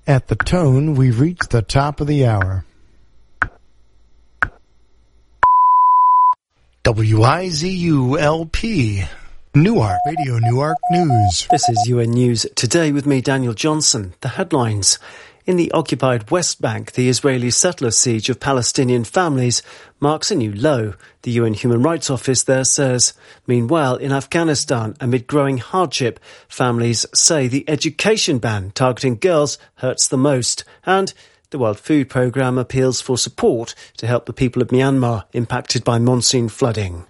At the tone, we've reached the top of the hour. WIZU-LP, Newark, Radio Newark News. This is UN News Today with me, Daniel Johnson. The headlines. In the occupied West Bank, the Israeli settler siege of Palestinian families marks a new low, the UN Human Rights Office there says. Meanwhile, in Afghanistan, amid growing hardship, families say the education ban targeting girls hurts the most. And the World Food Programme appeals for support to help the people of Myanmar impacted by monsoon flooding.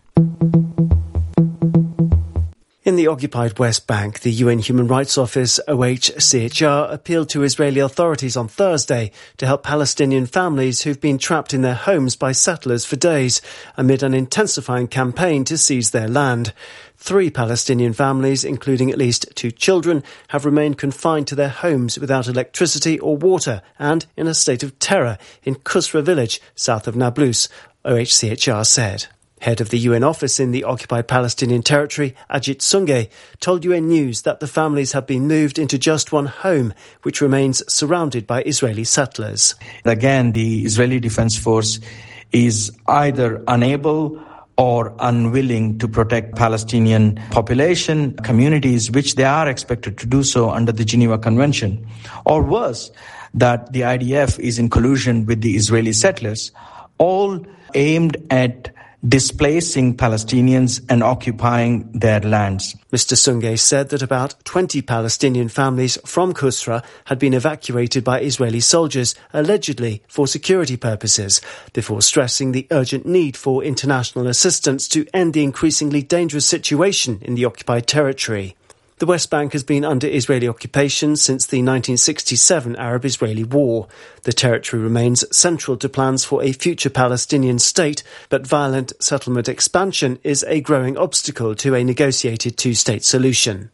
In the occupied West Bank, the UN Human Rights Office, OHCHR, appealed to Israeli authorities on Thursday to help Palestinian families who've been trapped in their homes by settlers for days, amid an intensifying campaign to seize their land. 3 Palestinian families, including at least 2 children, have remained confined to their homes without electricity or water and in a state of terror in Kusra village, south of Nablus, OHCHR said. Head of the UN office in the occupied Palestinian territory, Ajit Sungay, told UN News that the families have been moved into just one home, which remains surrounded by Israeli settlers. Again, the Israeli Defense Force is either unable or unwilling to protect Palestinian population, communities, which they are expected to do so under the Geneva Convention. Or worse, that the IDF is in collusion with the Israeli settlers, all aimed at displacing Palestinians and occupying their lands. Mr. Sungay said that about 20 Palestinian families from Kusra had been evacuated by Israeli soldiers, allegedly for security purposes, before stressing the urgent need for international assistance to end the increasingly dangerous situation in the occupied territory. The West Bank has been under Israeli occupation since the 1967 Arab-Israeli War. The territory remains central to plans for a future Palestinian state, but violent settlement expansion is a growing obstacle to a negotiated two-state solution.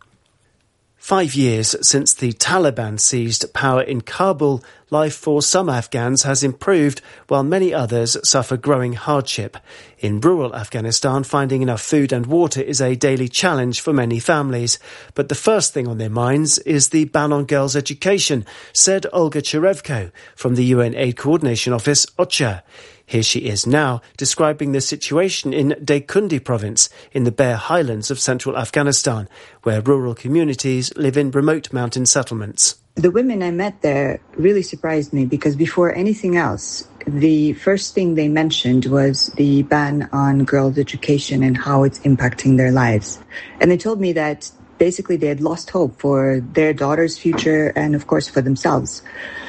5 years since the Taliban seized power in Kabul, life for some Afghans has improved, while many others suffer growing hardship. In rural Afghanistan, finding enough food and water is a daily challenge for many families. But the first thing on their minds is the ban on girls' education, said Olga Cherevko from the UN Aid Coordination Office, OCHA. Here she is now, describing the situation in Daekundi province in the bare highlands of central Afghanistan, where rural communities live in remote mountain settlements. The women I met there really surprised me because before anything else, the first thing they mentioned was the ban on girls' education and how it's impacting their lives. And they told me that basically they had lost hope for their daughter's future and, of course, for themselves.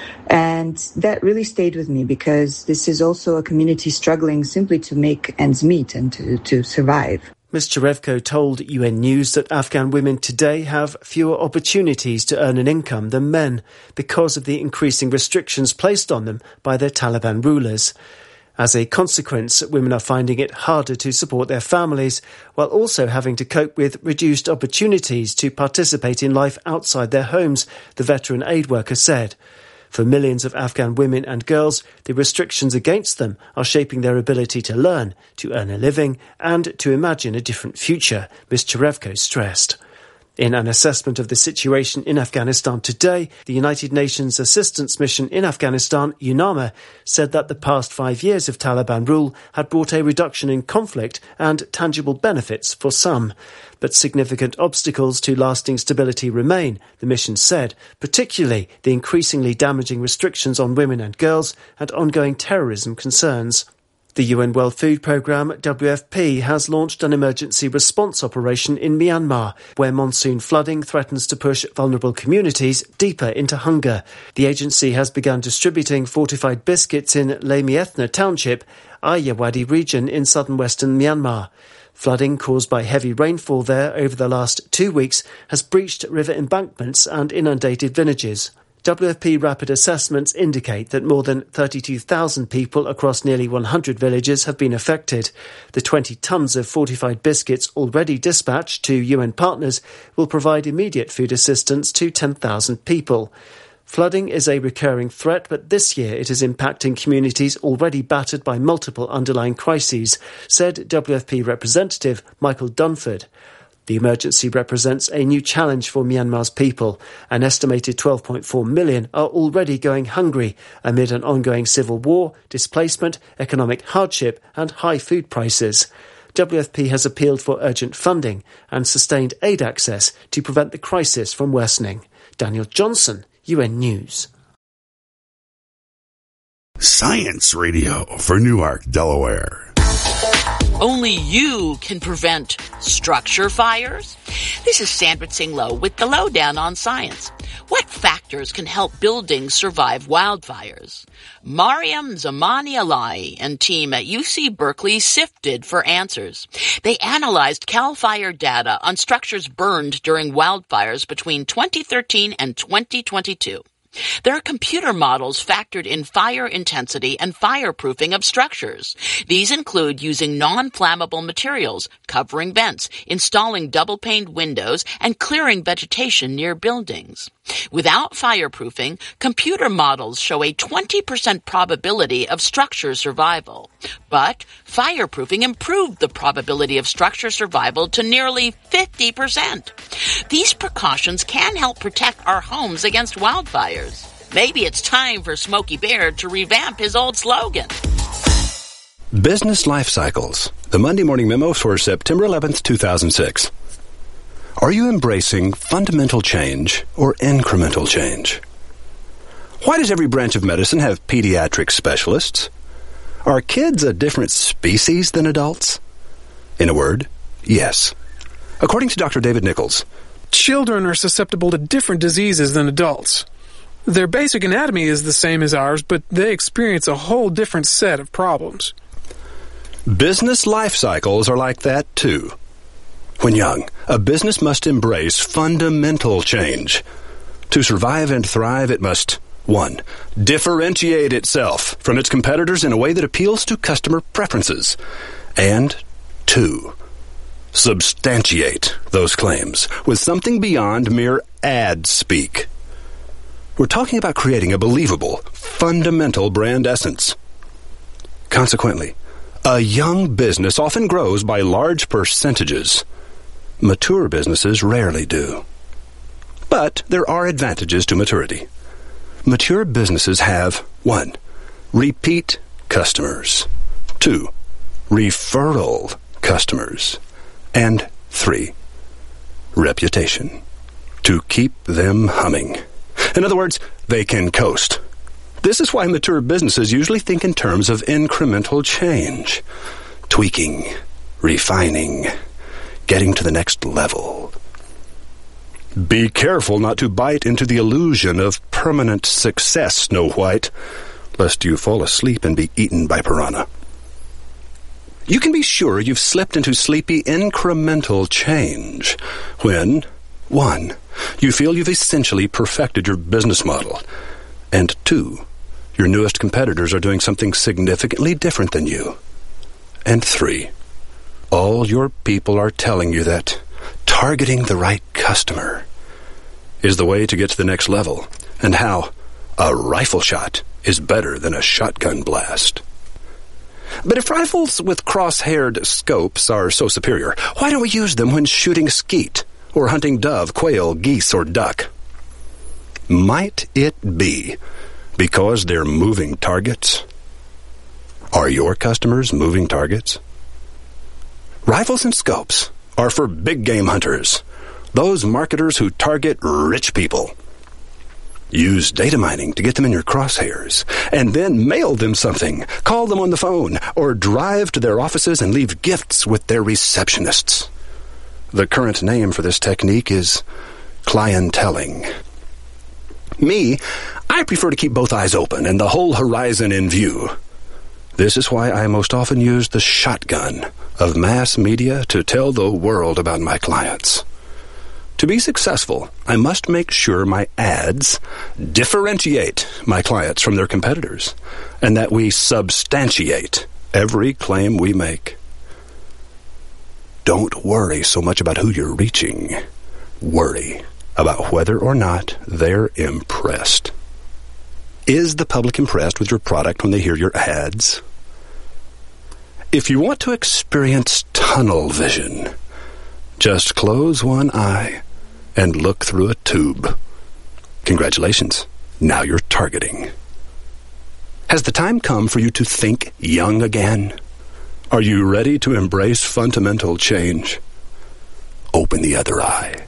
And that really stayed with me because this is also a community struggling simply to make ends meet and to survive. Ms. Cherevko told UN News that Afghan women today have fewer opportunities to earn an income than men because of the increasing restrictions placed on them by their Taliban rulers. As a consequence, women are finding it harder to support their families, while also having to cope with reduced opportunities to participate in life outside their homes, the veteran aid worker said. For millions of Afghan women and girls, the restrictions against them are shaping their ability to learn, to earn a living, and to imagine a different future, Ms. Cherevko stressed. In an assessment of the situation in Afghanistan today, the United Nations Assistance Mission in Afghanistan, UNAMA, said that the past 5 years of Taliban rule had brought a reduction in conflict and tangible benefits for some. But significant obstacles to lasting stability remain, the mission said, particularly the increasingly damaging restrictions on women and girls and ongoing terrorism concerns. The UN World Food Programme, WFP, has launched an emergency response operation in Myanmar, where monsoon flooding threatens to push vulnerable communities deeper into hunger. The agency has begun distributing fortified biscuits in Lamyethna Township, Ayeyarwady region in southern western Myanmar. Flooding caused by heavy rainfall there over the last 2 weeks has breached river embankments and inundated villages. WFP rapid assessments indicate that more than 32,000 people across nearly 100 villages have been affected. The 20 tons of fortified biscuits already dispatched to UN partners will provide immediate food assistance to 10,000 people. Flooding is a recurring threat, but this year it is impacting communities already battered by multiple underlying crises, said WFP representative Michael Dunford. The emergency represents a new challenge for Myanmar's people. An estimated 12.4 million are already going hungry amid an ongoing civil war, displacement, economic hardship and high food prices. WFP has appealed for urgent funding and sustained aid access to prevent the crisis from worsening. Daniel Johnson, UN News. Science Radio for Newark, Delaware. Only you can prevent structure fires? This is Sandra Tsing-Loh with the Lowdown on Science. What factors can help buildings survive wildfires? Mariam Zamani-Alai and team at UC Berkeley sifted for answers. They analyzed CAL FIRE data on structures burned during wildfires between 2013 and 2022. There are computer models factored in fire intensity and fireproofing of structures. These include using non-flammable materials, covering vents, installing double-paned windows, and clearing vegetation near buildings. Without fireproofing, computer models show a 20% probability of structure survival. But fireproofing improved the probability of structure survival to nearly 50%. These precautions can help protect our homes against wildfires. Maybe it's time for Smokey Bear to revamp his old slogan. Business Life Cycles, the Monday Morning Memo for September 11th, 2006. Are you embracing fundamental change or incremental change? Why does every branch of medicine have pediatric specialists? Are kids a different species than adults? In a word, yes. According to Dr. David Nichols, children are susceptible to different diseases than adults. Their basic anatomy is the same as ours, but they experience a whole different set of problems. Business life cycles are like that too. When young, a business must embrace fundamental change. To survive and thrive, it must, 1. Differentiate itself from its competitors in a way that appeals to customer preferences. And 2. Substantiate those claims with something beyond mere ad speak. We're talking about creating a believable, fundamental brand essence. Consequently, a young business often grows by large percentages. Mature businesses rarely do. But there are advantages to maturity. Mature businesses have 1. Repeat customers. 2. Referral customers. And 3. Reputation. To keep them humming. In other words, they can coast. This is why mature businesses usually think in terms of incremental change. Tweaking, refining, getting to the next level. Be careful not to bite into the illusion of permanent success, Snow White, lest you fall asleep and be eaten by piranha. You can be sure you've slipped into sleepy incremental change when, 1, you feel you've essentially perfected your business model, and 2, your newest competitors are doing something significantly different than you, and 3, all your people are telling you that targeting the right customer is the way to get to the next level, and how a rifle shot is better than a shotgun blast. But if rifles with cross-haired scopes are so superior, why don't we use them when shooting skeet or hunting dove, quail, geese, or duck? Might it be because they're moving targets? Are your customers moving targets? Rifles and scopes are for big game hunters, those marketers who target rich people. Use data mining to get them in your crosshairs, and then mail them something, call them on the phone, or drive to their offices and leave gifts with their receptionists. The current name for this technique is clienteling. Me, I prefer to keep both eyes open and the whole horizon in view. This is why I most often use the shotgun of mass media to tell the world about my clients. To be successful, I must make sure my ads differentiate my clients from their competitors, and that we substantiate every claim we make. Don't worry so much about who you're reaching. Worry about whether or not they're impressed. Is the public impressed with your product when they hear your ads? If you want to experience tunnel vision, Just close one eye and look through a tube. Congratulations. Now you're targeting. Has the time come for you to think young again? Are you ready to embrace fundamental change? Open the other eye.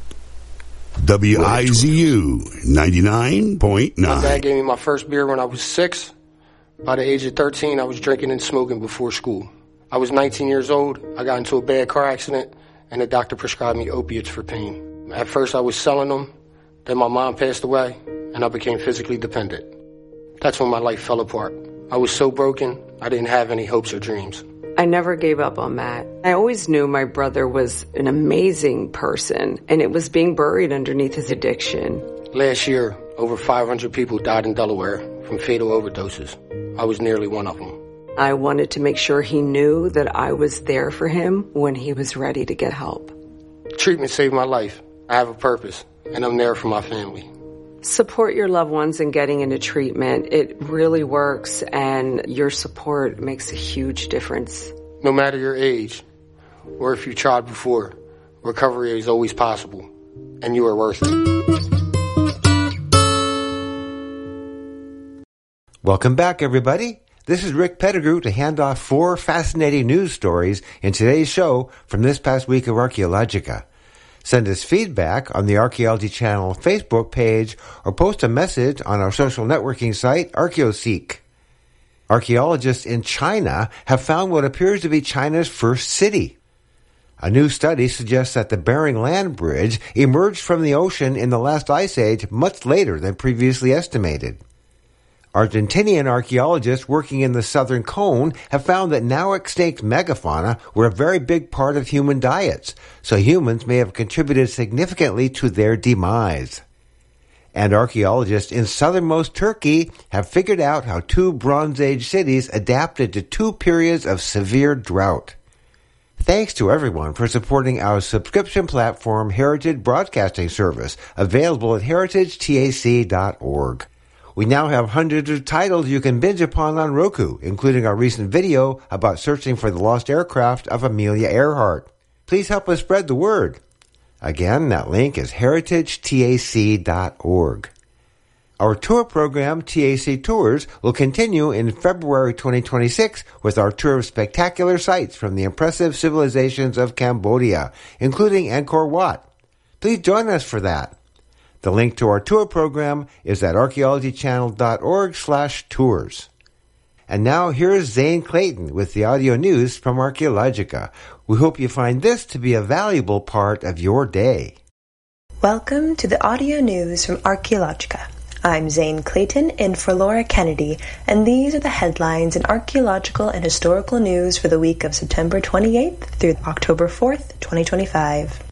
WIZU 99.9. My dad gave me my first beer when I was 6. By the age of 13, I was drinking and smoking before school. I was 19 years old. I got into a bad car accident, and the doctor prescribed me opiates for pain. At first, I was selling them. Then my mom passed away, and I became physically dependent. That's when my life fell apart. I was so broken, I didn't have any hopes or dreams. I never gave up on Matt. I always knew my brother was an amazing person, and it was being buried underneath his addiction. Last year, over 500 people died in Delaware from fatal overdoses. I was nearly one of them. I wanted to make sure he knew that I was there for him when he was ready to get help. Treatment saved my life. I have a purpose, and I'm there for my family. Support your loved ones in getting into treatment. It really works, and your support makes a huge difference. No matter your age, or if you tried before, recovery is always possible, and you are worth it. Welcome back, everybody. This is Rick Pettigrew to hand off 4 fascinating news stories in today's show from this past week of Archaeologica. Send us feedback on the Archaeology Channel Facebook page or post a message on our social networking site, ArchaeoSeek. Archaeologists in China have found what appears to be China's first city. A new study suggests that the Bering Land Bridge emerged from the ocean in the last ice age much later than previously estimated. Argentinian archaeologists working in the southern cone have found that now extinct megafauna were a very big part of human diets, so humans may have contributed significantly to their demise. And archaeologists in southernmost Turkey have figured out how 2 Bronze Age cities adapted to 2 periods of severe drought. Thanks to everyone for supporting our subscription platform Heritage Broadcasting Service, available at heritagetac.org. We now have hundreds of titles you can binge upon on Roku, including our recent video about searching for the lost aircraft of Amelia Earhart. Please help us spread the word. Again, that link is heritagetac.org. Our tour program, TAC Tours, will continue in February 2026 with our tour of spectacular sites from the impressive civilizations of Cambodia, including Angkor Wat. Please join us for that. The link to our tour program is at archaeologychannel.org/tours. And now here's Zane Clayton with the audio news from Archaeologica. We hope you find this to be a valuable part of your day. Welcome to the audio news from Archaeologica. I'm Zane Clayton in for Laura Kennedy, and these are the headlines in archaeological and historical news for the week of September 28th through October 4th, 2025.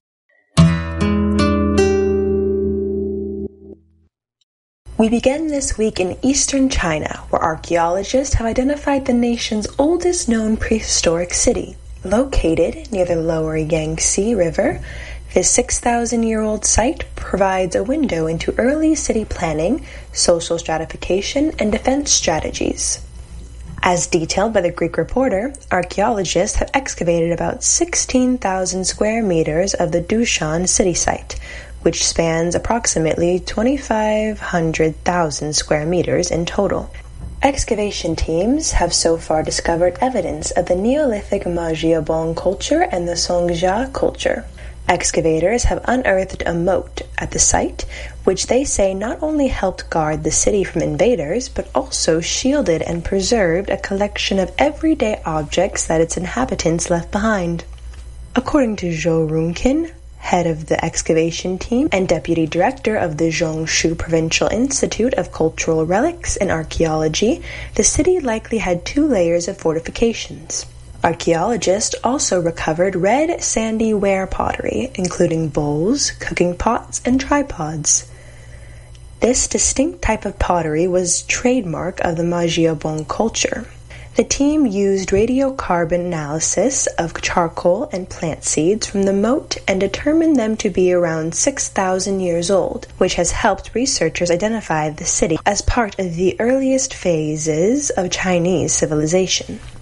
We begin this week in eastern China, where archaeologists have identified the nation's oldest known prehistoric city. Located near the lower Yangtze River, this 6,000-year-old site provides a window into early city planning, social stratification, and defense strategies. As detailed by the Greek Reporter, archaeologists have excavated about 16,000 square meters of the Dushan city site, which spans approximately 2,500,000 square meters in total. Excavation teams have so far discovered evidence of the Neolithic Majiabong culture and the Songjia culture. Excavators have unearthed a moat at the site, which they say not only helped guard the city from invaders, but also shielded and preserved a collection of everyday objects that its inhabitants left behind. According to Zhou Runqin, head of the excavation team and deputy director of the Zhongshu Provincial Institute of Cultural Relics and Archaeology, the city likely had 2 layers of fortifications. Archaeologists also recovered red sandy ware pottery, including bowls, cooking pots, and tripods. This distinct type of pottery was trademark of the Majiabong culture. The team used radiocarbon analysis of charcoal and plant seeds from the moat and determined them to be around 6,000 years old, which has helped researchers identify the city as part of the earliest phases of Chinese civilization.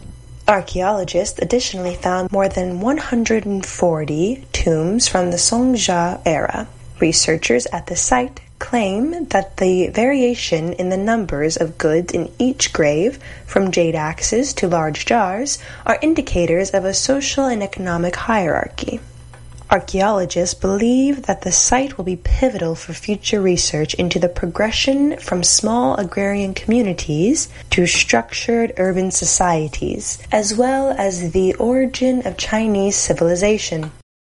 Archaeologists additionally found more than 140 tombs from the Songja era. Researchers at the site claim that the variation in the numbers of goods in each grave, from jade axes to large jars, are indicators of a social and economic hierarchy. Archaeologists believe that the site will be pivotal for future research into the progression from small agrarian communities to structured urban societies, as well as the origin of Chinese civilization.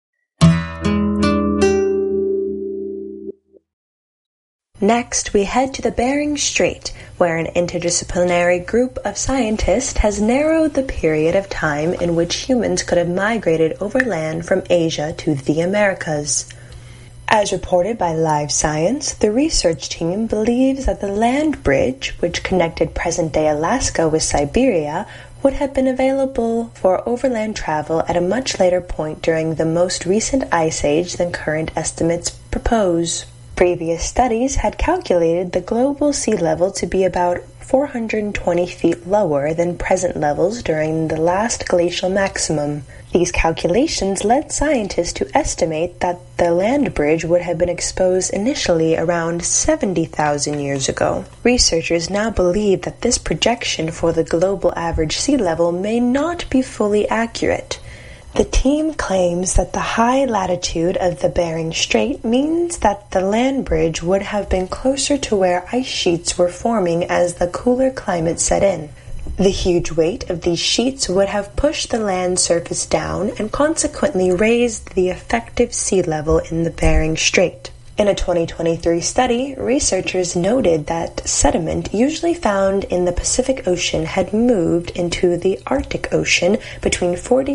Next, we head to the Bering Strait, where an interdisciplinary group of scientists has narrowed the period of time in which humans could have migrated overland from Asia to the Americas. As reported by Live Science, the research team believes that the land bridge, which connected present-day Alaska with Siberia, would have been available for overland travel at a much later point during the most recent ice age than current estimates propose. Previous studies had calculated the global sea level to be about 420 feet lower than present levels during the last glacial maximum. These calculations led scientists to estimate that the land bridge would have been exposed initially around 70,000 years ago. Researchers now believe that this projection for the global average sea level may not be fully accurate. The team claims that the high latitude of the Bering Strait means that the land bridge would have been closer to where ice sheets were forming as the cooler climate set in. The huge weight of these sheets would have pushed the land surface down and consequently raised the effective sea level in the Bering Strait. In a 2023 study, researchers noted that sediment usually found in the Pacific Ocean had moved into the Arctic Ocean between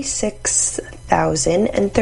46,000 and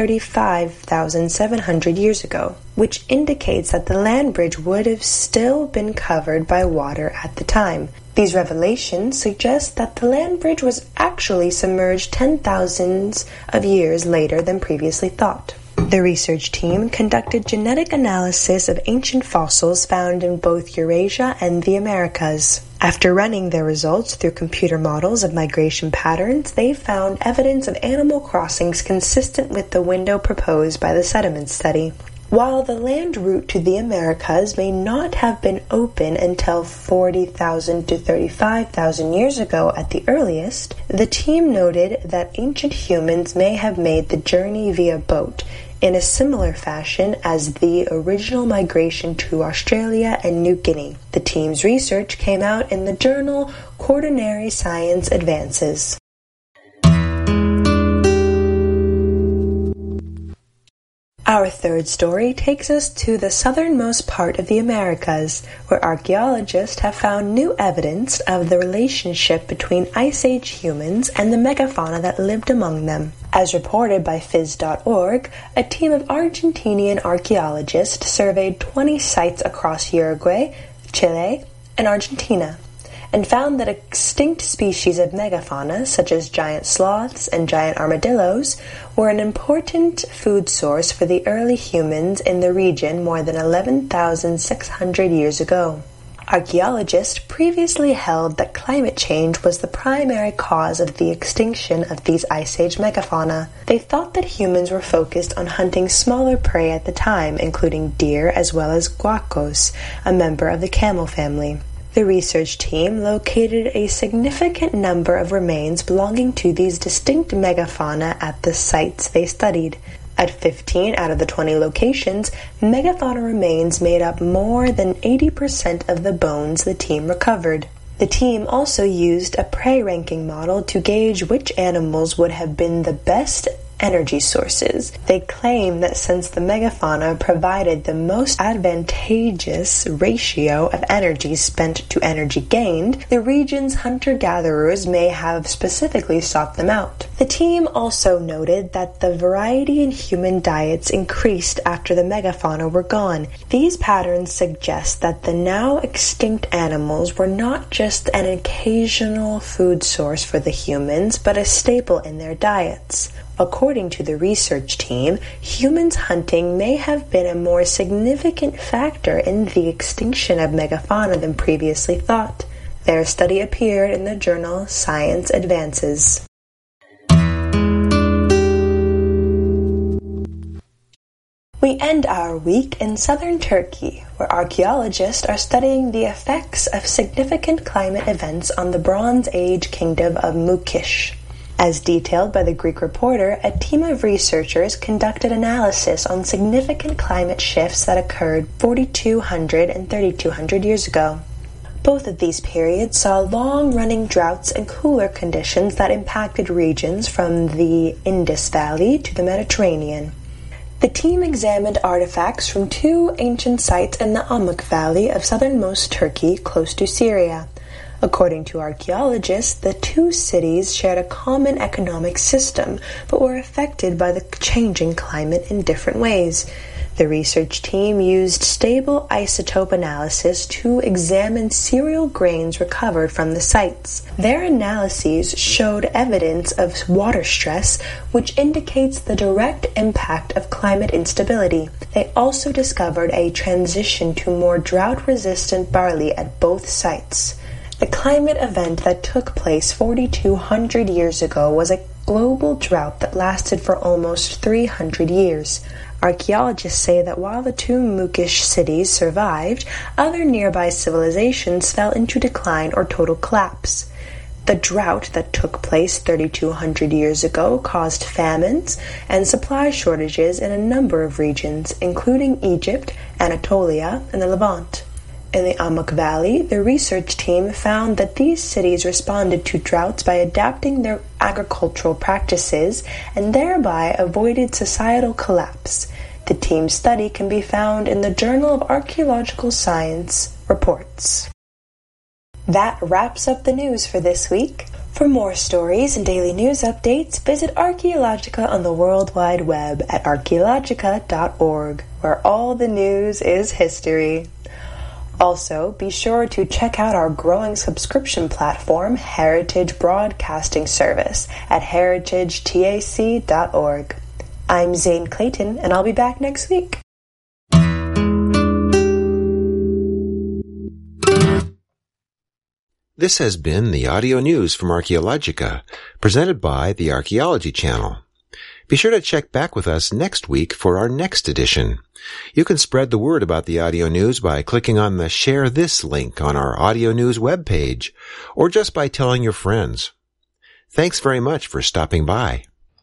35,700 years ago, which indicates that the land bridge would have still been covered by water at the time. These revelations suggest that the land bridge was actually submerged 10,000s of years later than previously thought. The research team conducted genetic analysis of ancient fossils found in both Eurasia and the Americas. After running their results through computer models of migration patterns, they found evidence of animal crossings consistent with the window proposed by the sediment study. While the land route to the Americas may not have been open until 40,000 to 35,000 years ago at the earliest, the team noted that ancient humans may have made the journey via boat, in a similar fashion as the original migration to Australia and New Guinea. The team's research came out in the journal Quaternary Science Advances. Our third story takes us to the southernmost part of the Americas, where archaeologists have found new evidence of the relationship between Ice Age humans and the megafauna that lived among them. As reported by Phys.org, a team of Argentinian archaeologists surveyed 20 sites across Uruguay, Chile, and Argentina, and found that extinct species of megafauna, such as giant sloths and giant armadillos, were an important food source for the early humans in the region more than 11,600 years ago. Archaeologists previously held that climate change was the primary cause of the extinction of these Ice Age megafauna. They thought that humans were focused on hunting smaller prey at the time, including deer as well as guacos, a member of the camel family. The research team located a significant number of remains belonging to these distinct megafauna at the sites they studied. At 15 out of the 20 locations, megafauna remains made up more than 80% of the bones the team recovered. The team also used a prey ranking model to gauge which animals would have been the best energy sources. They claim that since the megafauna provided the most advantageous ratio of energy spent to energy gained, the region's hunter-gatherers may have specifically sought them out. The team also noted that the variety in human diets increased after the megafauna were gone. These patterns suggest that the now extinct animals were not just an occasional food source for the humans, but a staple in their diets. According to the research team, humans hunting may have been a more significant factor in the extinction of megafauna than previously thought. Their study appeared in the journal Science Advances. We end our week in southern Turkey, where archaeologists are studying the effects of significant climate events on the Bronze Age kingdom of Mukish. As detailed by the Greek Reporter, a team of researchers conducted analysis on significant climate shifts that occurred 4,200 and 3,200 years ago. Both of these periods saw long-running droughts and cooler conditions that impacted regions from the Indus Valley to the Mediterranean. The team examined artifacts from two ancient sites in the Amuk Valley of southernmost Turkey, close to Syria. According to archaeologists, the two cities shared a common economic system, but were affected by the changing climate in different ways. The research team used stable isotope analysis to examine cereal grains recovered from the sites. Their analyses showed evidence of water stress, which indicates the direct impact of climate instability. They also discovered a transition to more drought-resistant barley at both sites. The climate event that took place 4,200 years ago was a global drought that lasted for almost 300 years. Archaeologists say that while the two Mukish cities survived, other nearby civilizations fell into decline or total collapse. The drought that took place 3,200 years ago caused famines and supply shortages in a number of regions, including Egypt, Anatolia, and the Levant. In the Amuk Valley, the research team found that these cities responded to droughts by adapting their agricultural practices and thereby avoided societal collapse. The team's study can be found in the Journal of Archaeological Science Reports. That wraps up the news for this week. For more stories and daily news updates, visit Archaeologica on the World Wide Web at archaeologica.org, where all the news is history. Also, be sure to check out our growing subscription platform, Heritage Broadcasting Service, at heritagetac.org. I'm Zane Clayton, and I'll be back next week. This has been the audio news from Archaeologica, presented by the Archaeology Channel. Be sure to check back with us next week for our next edition. You can spread the word about the audio news by clicking on the Share This link on our audio news webpage, or just by telling your friends. Thanks very much for stopping by.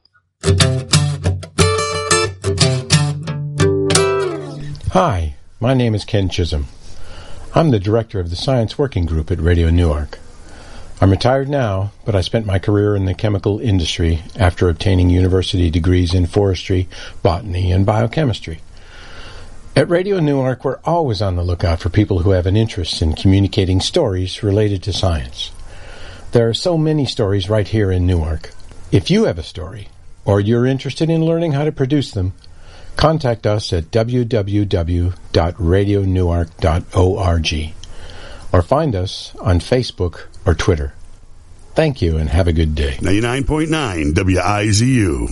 Hi, my name is Ken Chisholm. I'm the director of the Science Working Group at Radio Newark. I'm retired now, but I spent my career in the chemical industry after obtaining university degrees in forestry, botany, and biochemistry. At Radio Newark, we're always on the lookout for people who have an interest in communicating stories related to science. There are so many stories right here in Newark. If you have a story, or you're interested in learning how to produce them, contact us at www.radionewark.org or find us on Facebook or Twitter. Thank you and have a good day. 99.9 WIZU.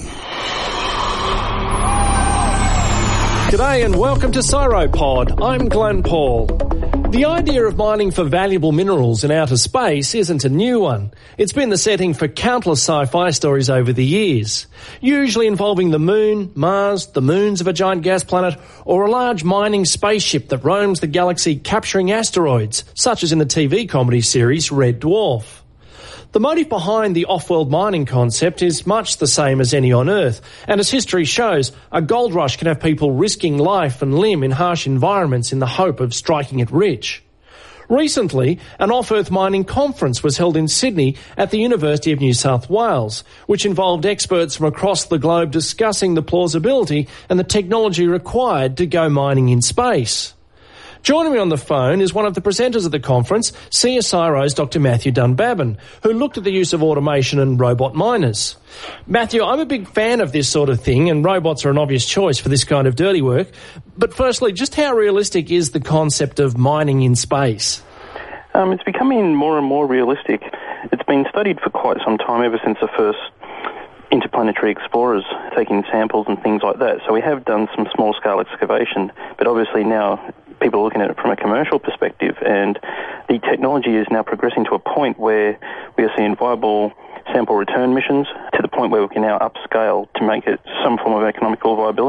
G'day and welcome to Cyropod. I'm Glenn Paul. The idea of mining for valuable minerals in outer space isn't a new one. It's been the setting for countless sci-fi stories over the years, usually involving the Moon, Mars, the moons of a giant gas planet, or a large mining spaceship that roams the galaxy capturing asteroids, such as in the TV comedy series Red Dwarf. The motive behind the off-world mining concept is much the same as any on Earth, and as history shows, a gold rush can have people risking life and limb in harsh environments in the hope of striking it rich. Recently, an off-Earth mining conference was held in Sydney at the University of New South Wales, which involved experts from across the globe discussing the plausibility and the technology required to go mining in space. Joining me on the phone is one of the presenters of the conference, CSIRO's Dr. Matthew Dunbabin, who looked at the use of automation and robot miners. Matthew, I'm a big fan of this sort of thing, and robots are an obvious choice for this kind of dirty work. But firstly, just how realistic is the concept of mining in space? It's becoming more and more realistic. It's been studied for quite some time, ever since the first interplanetary explorers taking samples and things like that. So we have done some small-scale excavation, but obviously now people are looking at it from a commercial perspective, and the technology is now progressing to a point where we are seeing viable sample return missions to the point where we can now upscale to make it some form of economical viability.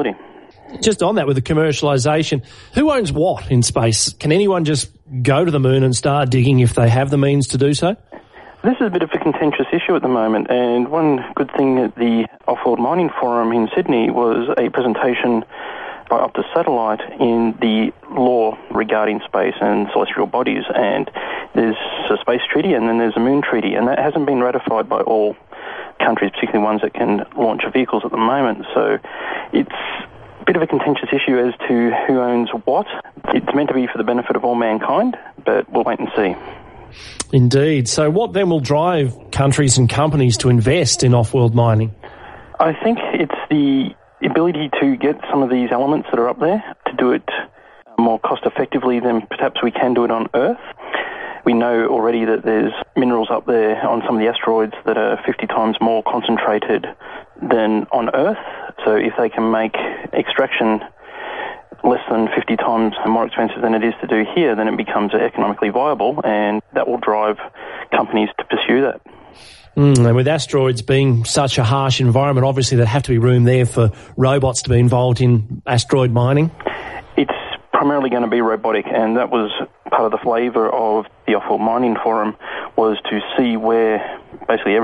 Just on that, with the commercialisation, who owns what in space? Can anyone just go to the moon and start digging if they have the means to do so? This is a bit of a contentious issue at the moment, and one good thing at the Off-World Mining Forum in Sydney was a presentation by Optus Satellite in the law regarding space and celestial bodies. And there's a space treaty and then there's a moon treaty, and that hasn't been ratified by all countries, particularly ones that can launch vehicles at the moment. So it's a bit of a contentious issue as to who owns what. It's meant to be for the benefit of all mankind, but we'll wait and see. Indeed. So what then will drive countries and companies to invest in off-world mining? I think it's the ability to get some of these elements that are up there to do it more cost effectively than perhaps we can do it on Earth. We know already that there's minerals up there on some of the asteroids that are 50 times more concentrated than on Earth. So if they can make extraction less than 50 times more expensive than it is to do here, then it becomes economically viable, and that will drive companies to pursue that. And with asteroids being such a harsh environment, obviously there'd have to be room there for robots to be involved in asteroid mining. It's primarily going to be robotic, and that was part of the flavour of the Off-World Mining Forum, was to see where basically